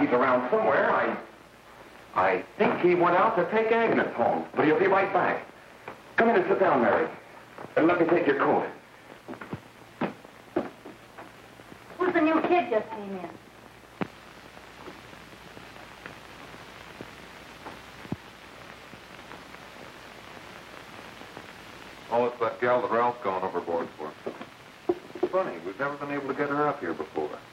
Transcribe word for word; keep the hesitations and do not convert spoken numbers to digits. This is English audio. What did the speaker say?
he's around somewhere. I... I think he went out to take Agnes home, but he'll be right back. Come in and sit down, Mary. And let me take your coat. Who's the new kid just came in? Oh, it's that gal that Ralph's gone overboard for. Funny, we've never been able to get her up here before.